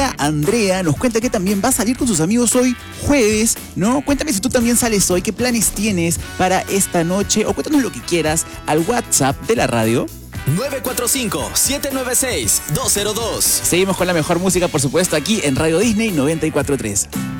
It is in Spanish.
amiga Andrea nos cuenta que también va a salir con sus amigos hoy jueves, ¿no? Cuéntame si tú también sales hoy, qué planes tienes para esta noche o cuéntanos lo que quieras al WhatsApp de la radio. 945-796-202. Seguimos con la mejor música, por supuesto, aquí en Radio Disney 94.3.